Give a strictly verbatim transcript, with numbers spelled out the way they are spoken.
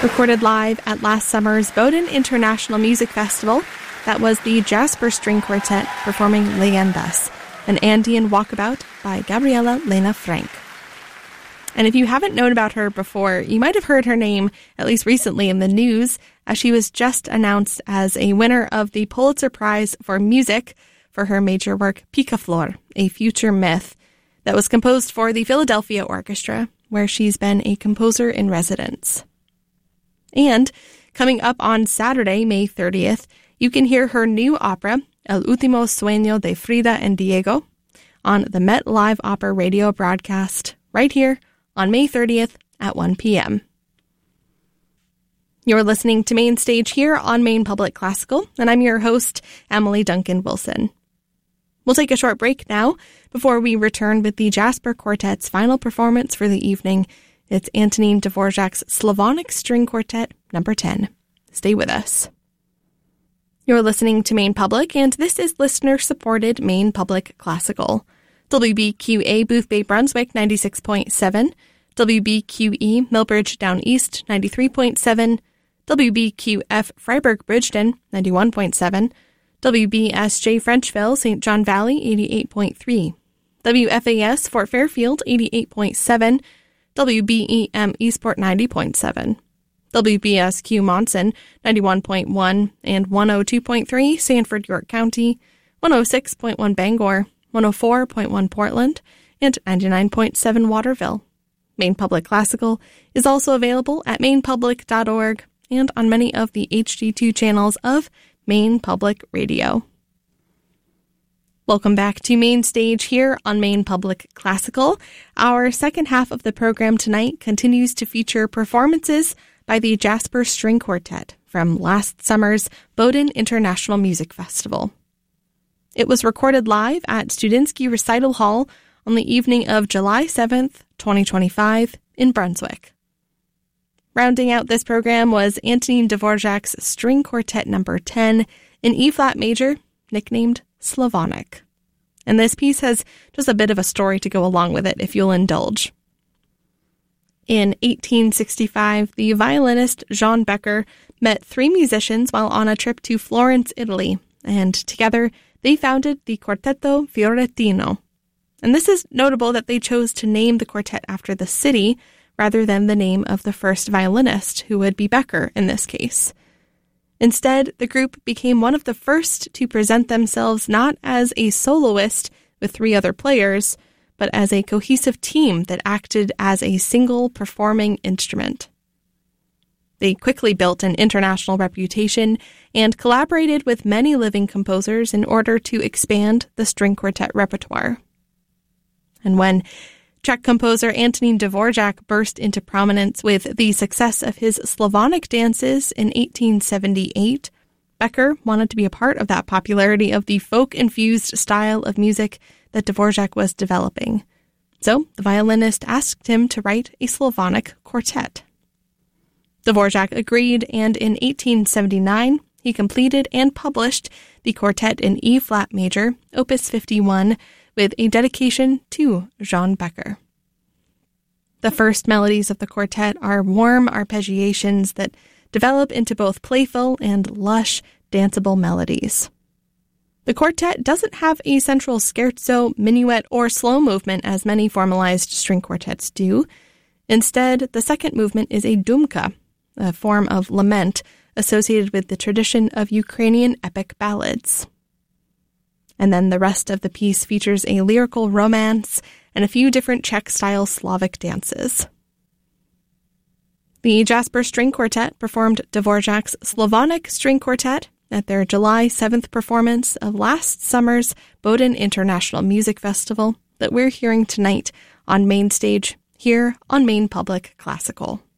Recorded live at last summer's Boden International Music Festival, that was the Jasper String Quartet performing Leyendas, an Andean walkabout by Gabriela Lena Frank. And if you haven't known about her before, you might have heard her name, at least recently, in the news, as she was just announced as a winner of the Pulitzer Prize for Music for her major work, Picaflor, a future myth, that was composed for the Philadelphia Orchestra, where she's been a composer in residence. And coming up on Saturday, May thirtieth, you can hear her new opera, El Último Sueño de Frida and Diego, on the Met Live Opera radio broadcast right here on May thirtieth at one p.m. You're listening to Main Stage here on Maine Public Classical, and I'm your host, Emily Duncan Wilson. We'll take a short break now before we return with the Jasper Quartet's final performance for the evening. It's Antonín Dvořák's Slavonic String Quartet number ten. Stay with us. You're listening to Maine Public, and this is listener-supported Maine Public Classical. W B Q A Boothbay Brunswick ninety-six point seven, W B Q E Millbridge Down East ninety-three point seven, W B Q F Freiburg Bridgeton ninety-one point seven, W B S J Frenchville Saint John Valley eighty-eight point three, W F A S Fort Fairfield eighty-eight point seven, W B E M Eastport ninety point seven, W B S Q Monson ninety-one point one and one oh two point three Sanford, York County, one oh six point one Bangor, one oh four point one Portland, and ninety-nine point seven Waterville. Maine Public Classical is also available at maine public dot org and on many of the H D two channels of Maine Public Radio. Welcome back to Main Stage here on Maine Public Classical. Our second half of the program tonight continues to feature performances by the Jasper String Quartet from last summer's Boden International Music Festival. It was recorded live at Studinsky Recital Hall on the evening of July seventh, twenty twenty-five in Brunswick. Rounding out this program was Antonín Dvořák's String Quartet number ten in E-flat major, nicknamed Slavonic. And this piece has just a bit of a story to go along with it, if you'll indulge. In eighteen sixty-five, the violinist Jean Becker met three musicians while on a trip to Florence, Italy, and together they founded the Quartetto Fiorentino. And this is notable that they chose to name the quartet after the city rather than the name of the first violinist, who would be Becker in this case. Instead, the group became one of the first to present themselves not as a soloist with three other players, but as a cohesive team that acted as a single performing instrument. They quickly built an international reputation and collaborated with many living composers in order to expand the string quartet repertoire. And when Czech composer Antonín Dvořák burst into prominence with the success of his Slavonic dances in eighteen seventy-eight, Becker wanted to be a part of that popularity of the folk-infused style of music that Dvořák was developing. So the violinist asked him to write a Slavonic quartet. Dvořák agreed, and in eighteen seventy-nine, he completed and published the quartet in E-flat major, Opus fifty-one, with a dedication to Jean Becker. The first melodies of the quartet are warm arpeggiations that develop into both playful and lush, danceable melodies. The quartet doesn't have a central scherzo, minuet, or slow movement as many formalized string quartets do. Instead, the second movement is a dumka, a form of lament associated with the tradition of Ukrainian epic ballads. And then the rest of the piece features a lyrical romance and a few different Czech-style Slavic dances. The Jasper String Quartet performed Dvořák's Slavonic String Quartet at their July seventh performance of last summer's Boden International Music Festival that we're hearing tonight on Main Stage here on Maine Public Classical.